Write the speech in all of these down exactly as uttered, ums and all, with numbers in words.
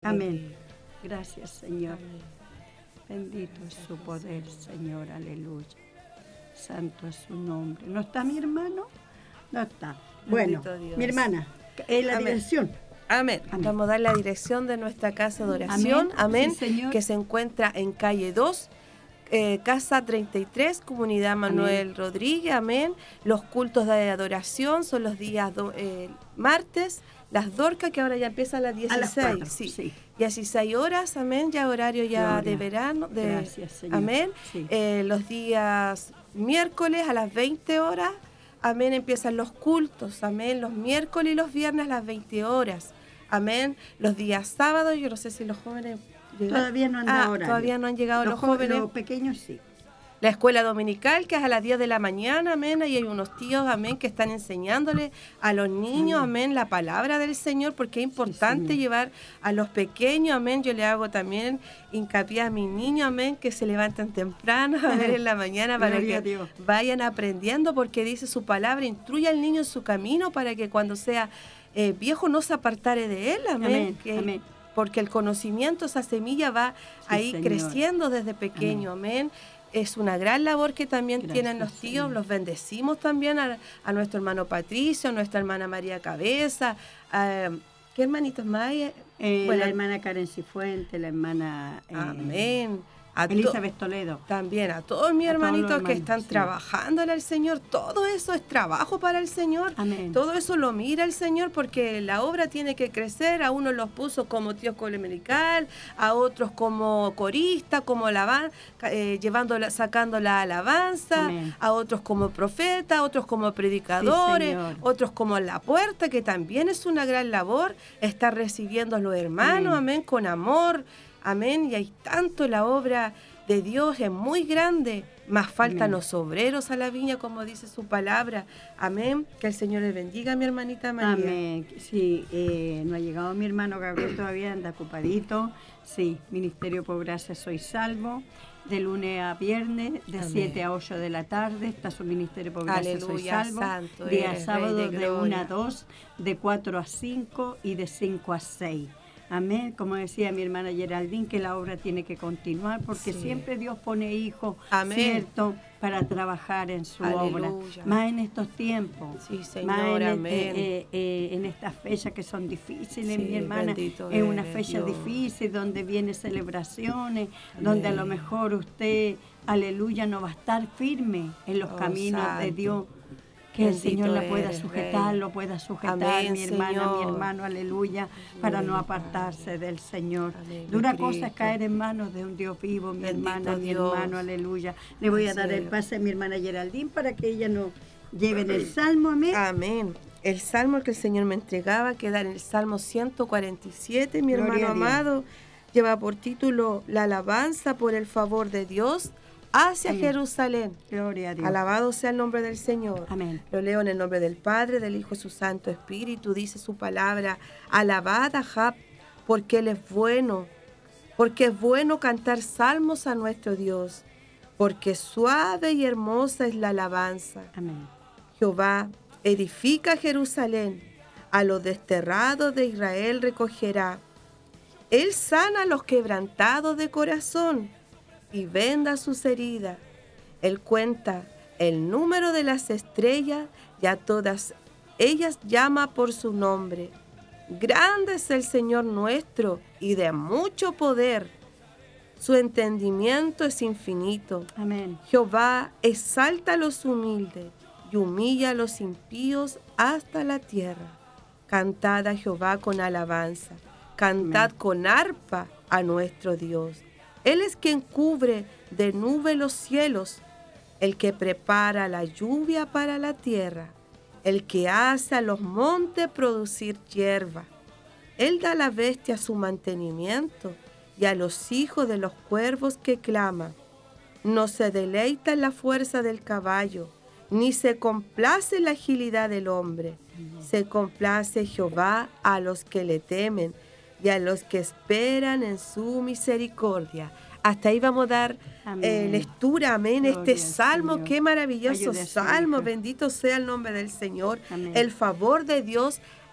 Amén. Gracias, Señor. Amén. Bendito es su poder, Señor. Aleluya. Santo es su nombre. ¿No está mi hermano? No está. Bueno, mi hermana, es la Amén. Dirección. Amén. Amén. Vamos a dar la dirección de nuestra casa de oración. Amén. Amén. Sí, que se encuentra en calle dos, eh, casa treinta y tres, Comunidad Manuel Amén. Rodríguez. Amén. Los cultos de adoración son los días do, eh, martes. Las Dorcas, que ahora ya empieza a las dieciséis. A las cuatro, sí. sí. dieciséis horas, amén. Ya horario ya Gloria. De verano. De, Gracias, Señor. Amén. Sí. Eh, los días miércoles a las veinte horas. Amén, empiezan los cultos, amén, los miércoles y los viernes a las veinte horas, amén, los días sábados, yo no sé si los jóvenes llegan. Todavía no han dado ah, horario. Todavía no han llegado los, los jóvenes. Los pequeños sí. La escuela dominical, que es a las diez de la mañana, amén, y hay unos tíos, amén, que están enseñándole a los niños, amén, amén la palabra del Señor, porque es importante sí, llevar a los pequeños, amén, yo le hago también hincapié a mis niños, amén, que se levanten temprano, a ver en la mañana, para que vayan aprendiendo, porque dice su palabra, instruye al niño en su camino, para que cuando sea eh, viejo no se apartare de él, amén, amén, que, amén. Porque el conocimiento, esa semilla va sí, ahí Señor. Creciendo desde pequeño, amén. amén. Es una gran labor que también Gracias, tienen los tíos, Señor. Los bendecimos también a, a nuestro hermano Patricio, a nuestra hermana María Cabeza, a, ¿qué hermanitos más hay? Eh, bueno, la hermana Karen Cifuentes, la hermana eh, Amén. A Elizabeth Toledo. También a todos mis a hermanitos todos hermanos, que están sí. trabajándole al Señor. Todo eso es trabajo para el Señor. Amén. Todo eso lo mira el Señor, porque la obra tiene que crecer. A unos los puso como tíos colemenical, a otros como corista, como alaban, eh, llevando, sacando la alabanza, Amén. A otros como profeta, a otros como predicadores, sí, otros como en la puerta, que también es una gran labor. Estar recibiendo a los hermanos, amén, amén con amor. Amén, y hay tanto, la obra de Dios es muy grande, más faltan amén. Los obreros a la viña, como dice su palabra. Amén, que el Señor le bendiga a mi hermanita María. Amén, sí, eh, no ha llegado mi hermano Gabriel todavía, anda ocupadito. Sí, Ministerio por Gracia Soy Salvo, de lunes a viernes, de siete a ocho de la tarde, está su Ministerio por Gracia Aleluya, Soy Salvo. Santo día eres, sábado de, de una a dos, de cuatro a cinco y de cinco a seis. Amén, como decía mi hermana Geraldine, que la obra tiene que continuar, porque sí. siempre Dios pone hijos, Amén. Cierto, para trabajar en su Aleluya. Obra. Más en estos tiempos, sí, Señor, más en, amén. Este, eh, eh, en estas fechas que son difíciles, sí, mi hermana, es una fecha Dios. Difícil, donde vienen celebraciones, amén. Donde a lo mejor usted, aleluya, no va a estar firme en los oh, caminos santo. De Dios. Que el Señor la pueda sujetar, lo pueda sujetar, Amén, mi hermana, Señor. Mi hermano, aleluya, para no apartarse del Señor. Amén, Dura cosa es caer en manos de un Dios vivo, mi Bendito hermana, Dios. Mi hermano, aleluya. Le voy a dar el pase a mi hermana Geraldine para que ella nos lleve en el Salmo, amén. Amén. El Salmo que el Señor me entregaba, queda en el Salmo ciento cuarenta y siete, mi Gloria hermano amado, lleva por título La alabanza por el favor de Dios hacia Amén. Jerusalén. Gloria a Dios. Alabado sea el nombre del Señor. Amén. Lo leo en el nombre del Padre, del Hijo y su Santo Espíritu. Dice su palabra: alabad a Jah, porque Él es bueno, porque es bueno cantar salmos a nuestro Dios, porque suave y hermosa es la alabanza. Amén. Jehová edifica Jerusalén, a los desterrados de Israel recogerá. Él sana a los quebrantados de corazón y venda sus heridas. Él cuenta el número de las estrellas y a todas ellas llama por su nombre. Grande es el Señor nuestro y de mucho poder. Su entendimiento es infinito. Amén. Jehová exalta a los humildes y humilla a los impíos hasta la tierra. Cantad a Jehová con alabanza. Cantad Amén. Con arpa a nuestro Dios. Él es quien cubre de nube los cielos, el que prepara la lluvia para la tierra, el que hace a los montes producir hierba. Él da a la bestia su mantenimiento y a los hijos de los cuervos que claman. No se deleita en la fuerza del caballo, ni se complace en la agilidad del hombre. Se complace Jehová a los que le temen y a los que esperan en su misericordia. Hasta ahí vamos a dar eh, lectura, amén, Gloria este salmo, Señor. Qué maravilloso Ayude salmo, bendito sea el nombre del Señor. Amén. El favor de Dios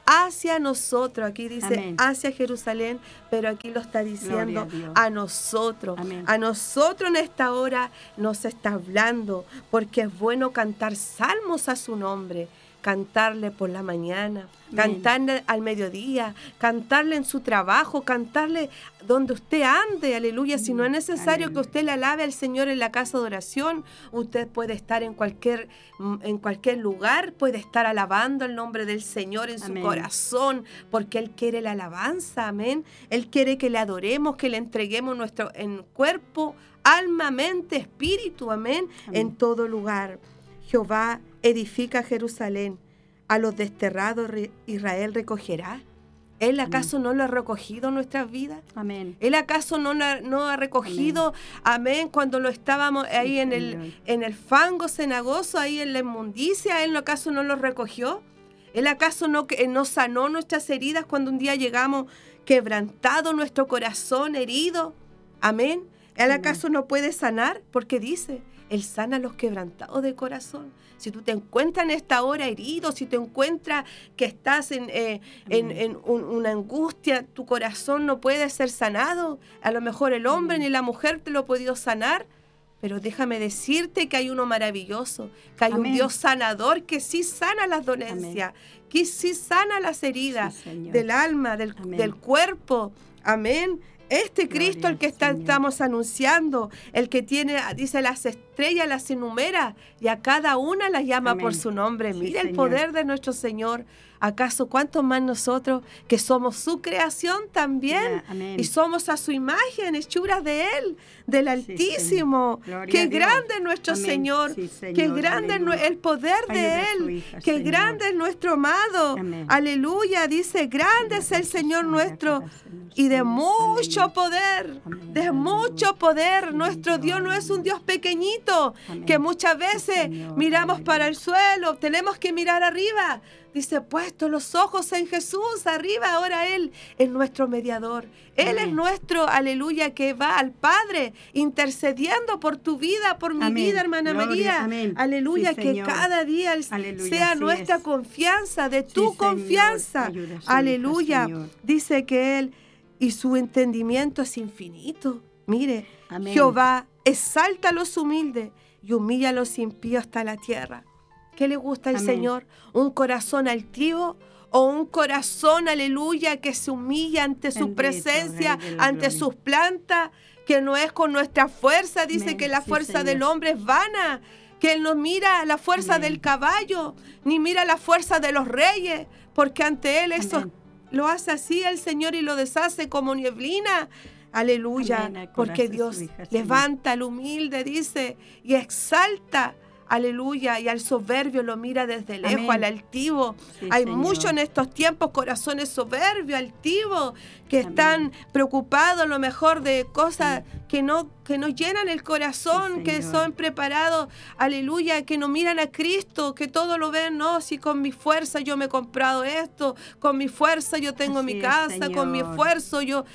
hacia nosotros. Aquí dice Amén. hacia Jerusalén, pero aquí lo está diciendo a, a nosotros. Amén. A nosotros en esta hora nos está hablando, porque es bueno cantar salmos a su nombre. Cantarle por la mañana, Amén. Cantarle al mediodía, cantarle en su trabajo, cantarle donde usted ande, aleluya. Si no es necesario aleluya. Que usted le alabe al Señor en la casa de oración, usted puede estar en cualquier, en cualquier lugar, puede estar alabando el nombre del Señor en Amén. Su corazón, porque Él quiere la alabanza, amén. Él quiere que le adoremos, que le entreguemos nuestro en cuerpo, alma, mente, espíritu, amén, amén. En todo lugar. Jehová edifica Jerusalén, a los desterrados Israel recogerá. ¿Él acaso amén. No lo ha recogido en nuestras vidas? Amén. ¿Él acaso no, no ha recogido, amén. Amén, cuando lo estábamos ahí sí, en, el, en el fango cenagoso, ahí en la inmundicia? ¿Él acaso no lo recogió? ¿Él acaso no, no sanó nuestras heridas cuando un día llegamos quebrantado, nuestro corazón herido? Amén. ¿Él acaso no puede sanar? Porque dice, Él sana a los quebrantados de corazón. Si tú te encuentras en esta hora herido, si te encuentras que estás en, eh, en, en un, una angustia, tu corazón no puede ser sanado. A lo mejor el hombre ni la mujer te lo ha podido sanar, pero déjame decirte que hay uno maravilloso, que hay Amén. Un Dios sanador que sí sana las dolencias, Amén. Que sí sana las heridas sí, del alma, del, del cuerpo. Amén. Este Cristo, Gloria el que está, estamos anunciando, el que tiene, dice, las estrellas las enumera y a cada una las llama Amén. Por su nombre. Sí, Mira el Señor. Poder de nuestro Señor. ¿Acaso cuántos más nosotros que somos su creación también? Yeah, y somos a su imagen, hechuras de Él, del Altísimo. Sí, qué grande es nuestro Amén. Señor. Sí, Señor. Qué grande es el poder de Ayuda Él. Hija, qué Señor. Grande es nuestro amado. Amén. Aleluya. Dice, grande es el Señor nuestro y de mucho poder, Amén. De mucho poder. Amén. Nuestro Dios no es un Dios pequeñito, Amén. Que muchas veces Señor. Miramos Amén. Para el suelo, tenemos que mirar arriba. Dice, puesto los ojos en Jesús, arriba, ahora Él es nuestro mediador. Él Amén. Es nuestro, aleluya, que va al Padre intercediendo por tu vida, por mi Amén. Vida, hermana Gloria. María. Amén. Aleluya, sí, que Señor. Cada día aleluya, sea nuestra es. Confianza, de tu sí, confianza. Ayuda, aleluya. Hija, dice que Él y su entendimiento es infinito. Mire, Amén. Jehová exalta a los humildes y humilla a los impíos hasta la tierra. ¿Qué le gusta al Amén. Señor? ¿Un corazón altivo o un corazón, aleluya, que se humilla ante su Bendito, presencia, ante gloria. Sus plantas, que no es con nuestra fuerza? Dice Amén. Que la fuerza sí, del hombre es vana, que Él no mira la fuerza Amén. Del caballo, ni mira la fuerza de los reyes, porque ante Él eso Amén. Lo hace así el Señor y lo deshace como nieblina. Aleluya, Amén. Porque Dios hija, levanta al humilde, dice, y exalta. Aleluya, y al soberbio lo mira desde lejos, Amén. Al altivo. Sí, hay Señor. Muchos en estos tiempos corazones soberbios, altivos, que Amén. Están preocupados a lo mejor de cosas sí. que no que no llenan el corazón, sí, que son preparados, aleluya, que no miran a Cristo, que todo lo ven, no, si con mi fuerza yo me he comprado esto, con mi fuerza yo tengo Así mi casa, es, con mi esfuerzo yo...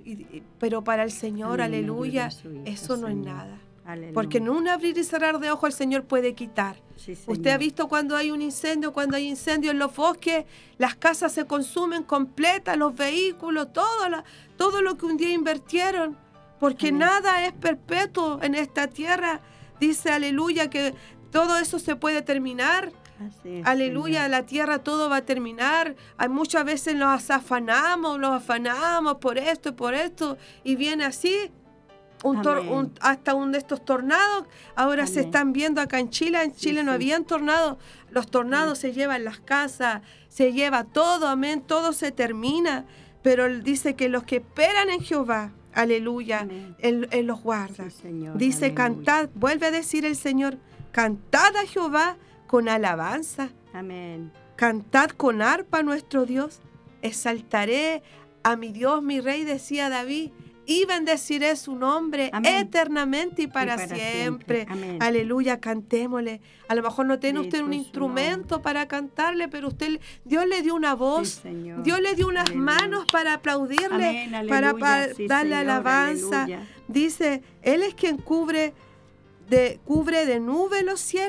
Pero para el Señor, Amén. Aleluya, eso no Señor. Es nada. Aleluya. Porque en un abrir y cerrar de ojos el Señor puede quitar. Sí, usted ha visto cuando hay un incendio, cuando hay incendio en los bosques, las casas se consumen completas, los vehículos, todo, la, todo lo que un día invirtieron, porque Amén. Nada es perpetuo en esta tierra. Dice, aleluya, que todo eso se puede terminar. Así es, aleluya, Señor. La tierra todo va a terminar. Hay muchas veces nos afanamos, nos afanamos por esto y por esto, y viene así. Un tor- un, hasta un de estos tornados ahora Amén. Se están viendo acá en Chile. En Chile sí, no sí. habían tornados. Los tornados sí. se llevan las casas, se lleva todo, amén, todo se termina. Pero Él dice que los que esperan en Jehová, aleluya, Él, Él los guarda. Sí, Señor, dice, aleluya. Cantad, vuelve a decir el Señor, cantad a Jehová con alabanza. Amén. Cantad con arpa a nuestro Dios. Exaltaré a mi Dios, mi Rey, decía David. Y bendeciré su nombre Amén. Eternamente y para, y para siempre. siempre. Aleluya, cantémosle. A lo mejor no tiene usted un instrumento para cantarle, pero usted, Dios le dio una voz, sí, Dios le dio unas aleluya. Manos para aplaudirle, Amén, aleluya, para, para sí, darle Señor, alabanza. Aleluya. Dice, Él es quien cubre de, cubre de nube los cielos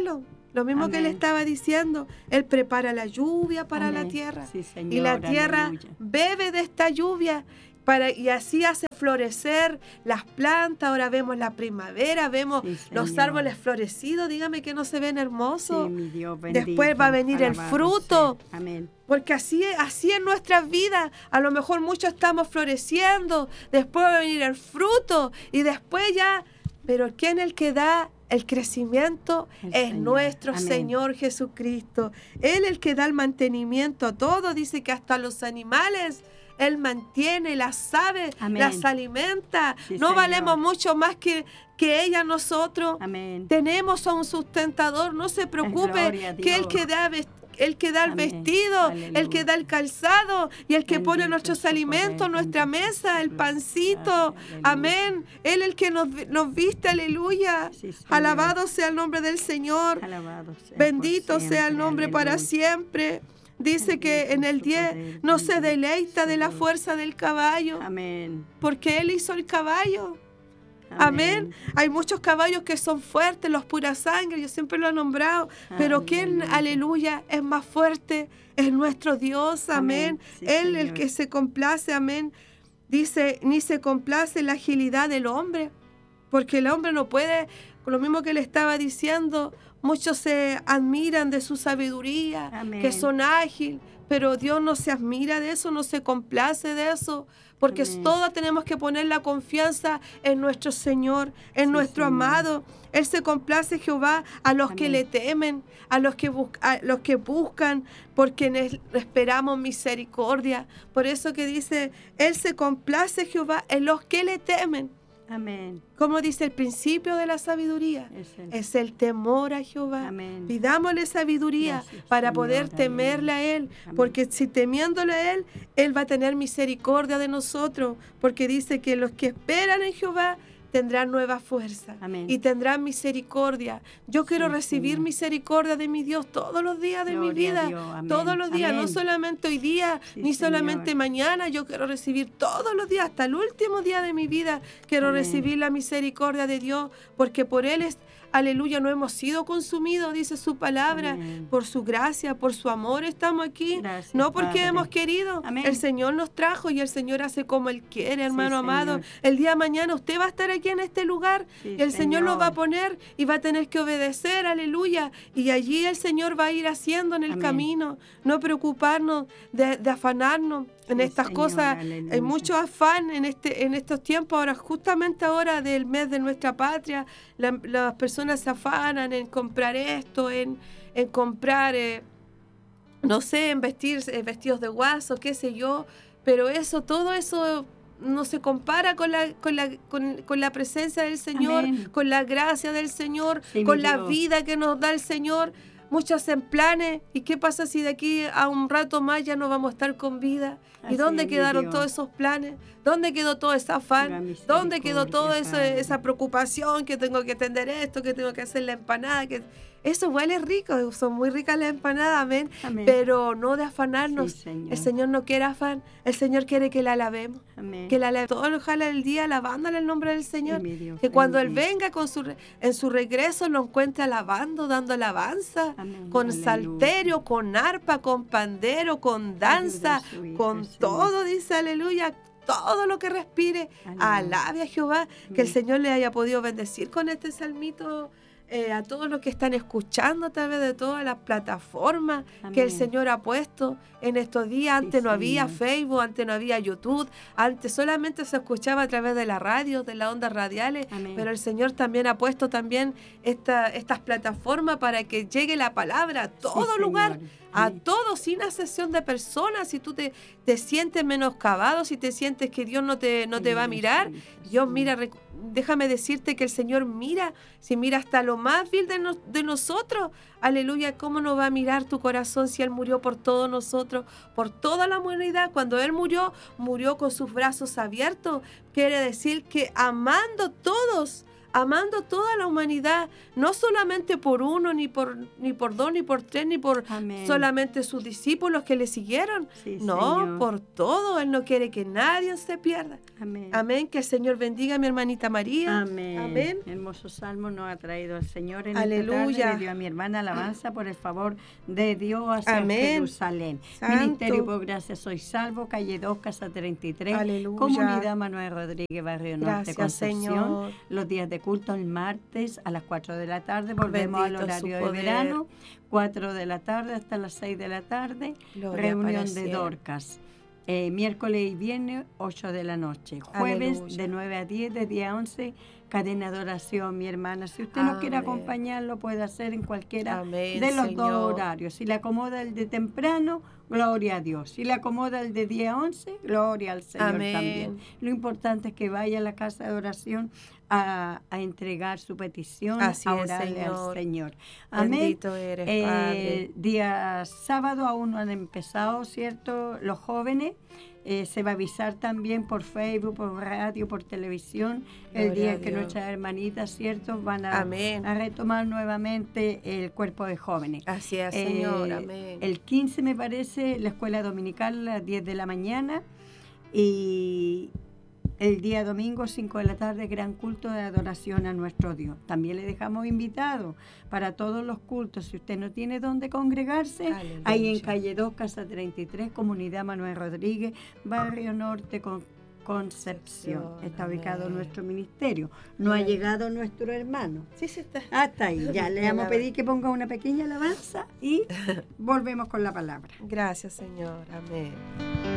Lo mismo Amén. que le estaba diciendo, Él prepara la lluvia para Amén. la tierra. Sí, Señor, y la tierra aleluya. bebe de esta lluvia para, y así hace florecer las plantas. Ahora vemos la primavera, vemos Sí, los Señor. árboles florecidos. Dígame que no se ven hermosos. Sí, mi Dios bendito. Después va a venir el Alabado fruto. sea. Amén. Porque así, así en nuestras vidas, a lo mejor muchos estamos floreciendo, después va a venir el fruto y después ya, pero ¿quién es el que da el crecimiento? El es Señor. nuestro Amén. Señor Jesucristo. Él es el que da el mantenimiento a todo. Dice que hasta los animales Él mantiene, las aves, Amén. las alimenta. Sí, no Señor. valemos mucho más que, que ella nosotros. Amén. Tenemos a un sustentador, no se preocupe, gloria a que el Dios. que da vest- el que da el Amén. vestido, Aleluya. el que da el calzado y el que Bendito pone nuestros su alimentos, poder, nuestra bendito mesa, su el gloria. pancito. Aleluya. Amén. Él el que nos, nos viste, aleluya. Sí, Señor. Alabado sea el nombre del Señor. Alabado sea Bendito por sea siempre, el nombre para aleluya. siempre. Dice que Bendito en el su diez poder, no se bendito deleita su de la poder. fuerza del caballo, Amén. porque Él hizo el caballo. Amén. Hay muchos caballos que son fuertes, los pura sangre, yo siempre lo he nombrado, pero ¿quién, Aleluya. aleluya, es más fuerte? Es nuestro Dios, amén. Amén. Sí, Él el Señor. que se complace, amén. Dice, ni se complace la agilidad del hombre, porque el hombre no puede, con lo mismo que le estaba diciendo, muchos se admiran de su sabiduría, Amén. que son ágiles, pero Dios no se admira de eso, no se complace de eso, porque Amén. todos tenemos que poner la confianza en nuestro Señor, en Sí, nuestro Señor. amado. Él se complace, Jehová, a los que Amén. le temen, a los que, bus- a los que buscan, porque en Él esperamos misericordia. Por eso que dice, Él se complace, Jehová, en los que le temen. Amén. Como dice el principio de la sabiduría, Es el- es el temor a Jehová. Amén. Pidámosle sabiduría Gracias, para Señor, poder aleluya. temerle a Él, Amén. porque si temiéndole a Él, Él va a tener misericordia de nosotros, porque dice que los que esperan en Jehová tendrán nueva fuerza Amén. y tendrán misericordia. Yo quiero Sí, recibir Señor. misericordia de mi Dios todos los días de mi Gloria a vida, Dios, amén. todos los días, no Amén. solamente hoy día, Sí, ni Señor. solamente mañana. Yo quiero recibir todos los días, hasta el último día de mi vida, quiero Amén. recibir la misericordia de Dios, porque por Él es, aleluya, no hemos sido consumidos, dice su palabra. Amén. Por su gracia, por su amor estamos aquí, Gracias, no porque Padre. hemos querido. Amén. El Señor nos trajo y el Señor hace como Él quiere, hermano Señor. amado. El día de mañana usted va a estar aquí en este lugar Sí, y el Señor lo Señor. va a poner y va a tener que obedecer, aleluya. Y allí el Señor va a ir haciendo en el Amén. camino, no preocuparnos de, de afanarnos en Sí, estas Señor, cosas. aleluya. Hay mucho afán en este en estos tiempos, ahora justamente ahora del mes de nuestra patria, la- las personas se afanan en comprar esto, en, en comprar, eh, no sé, en vestir eh, vestidos de guaso, qué sé yo, pero eso, todo eso no se compara con la, con la, con, con la presencia del Señor, Amén. con la gracia del Señor, Sí, mi con la Dios. vida que nos da el Señor. Muchos hacen planes. ¿Y qué pasa si de aquí a un rato más ya no vamos a estar con vida? ¿Y Así dónde es, mi quedaron Dios. todos esos planes? ¿Dónde quedó todo ese Pura afán? ¿Dónde quedó toda misericordia, esa, Padre. esa preocupación que tengo que atender esto, que tengo que hacer la empanada? Que... Eso huele rico, son muy ricas las empanadas, amén. Amén. Pero no de afanarnos. Sí, Señor. El Señor no quiere afán, el Señor quiere que la alabemos. Amén. Que la alabemos todo ojalá el día alabándole el nombre del Señor. mi Dios que cuando Él bendito. venga con su, re- en su regreso lo encuentre alabando, dando alabanza, Amén. con Aleluya. salterio, con arpa, con pandero, con danza, Ayuda a su hija, con Señor. todo, dice aleluya. Todo lo que respire, Aleluya. alabe a Jehová. Que el Amén. Señor le haya podido bendecir con este salmito. eh, a todos los que están escuchando a través de todas las plataformas que el Amén. Señor ha puesto en estos días. Antes Sí, no había Señor. Facebook, antes no había YouTube, antes solamente se escuchaba a través de la radio, de las ondas radiales, Amén. pero el Señor también ha puesto también esta, estas plataformas para que llegue la palabra a todo Sí, lugar, Señor. a Sí. todos, sin excepción de personas. Si tú te, te sientes menoscabado, si te sientes que Dios no te, no te va a Ayuda, mirar, Señor. Dios mira, rec- déjame decirte que el Señor mira, si mira hasta lo más vil de, nos- de nosotros, aleluya, ¿cómo no va a mirar tu corazón si Él murió por todos nosotros, por toda la humanidad? Cuando Él murió, murió con sus brazos abiertos, quiere decir que amando todos, amando toda la humanidad, no solamente por uno, ni por, ni por dos, ni por tres, ni por Amén. Solamente sus discípulos que le siguieron. Sí, no, Señor. Por todo. Él no quiere que nadie se pierda. Amén. Amén. Que el Señor bendiga a mi hermanita María. Amén. Amén. Hermoso salmo nos ha traído el Señor en Aleluya. esta tarde. Le dio a mi hermana alabanza por el favor de Dios hacia Amén. Jerusalén. Santo. Ministerio por gracia soy salvo, calle dos, casa treinta y tres. Aleluya. Comunidad Manuel Rodríguez, Barrio Norte, Gracias, Concepción. Señor. Los días de culto el martes a las cuatro de la tarde. Volvemos Bendito al horario su de poder. verano. cuatro de la tarde hasta las seis de la tarde. Gloria reunión de siempre. Dorcas. Eh, miércoles y viernes, ocho de la noche. Jueves, Aleluya. de nueve a diez, de diez a once, cadena de oración, mi hermana. Si usted no Amén. quiere acompañarlo, puede hacer en cualquiera Amén, de los Señor. dos horarios. Si le acomoda el de temprano, gloria a Dios. Si le acomoda el de diez a once, gloria al Señor Amén. también. Lo importante es que vaya a la casa de oración a, a entregar su petición, Así a es, orarle Señor. al Señor. Amén. Bendito eres, Eh, Padre. día sábado aún no han empezado, ¿cierto? Los jóvenes. Eh, se va a avisar también por Facebook, por radio, por televisión, el Gloria día a en que Dios. nuestras hermanitas, ¿cierto?, van a, Amén. a retomar nuevamente el cuerpo de jóvenes. Así es, Eh, Señor. Amén. El quince, me parece, la escuela dominical a las diez de la mañana y el día domingo, cinco de la tarde, gran culto de adoración a nuestro Dios. También le dejamos invitado para todos los cultos. Si usted no tiene dónde congregarse, Aleluya. ahí en calle dos, casa treinta y tres, Comunidad Manuel Rodríguez, Barrio Norte, con Concepción. Está ubicado Amén. nuestro ministerio. No Amén. ha llegado nuestro hermano. Sí, sí está. Hasta ahí. Ya le vamos a pedir que ponga una pequeña alabanza y volvemos con la palabra. Gracias, Señor. Amén.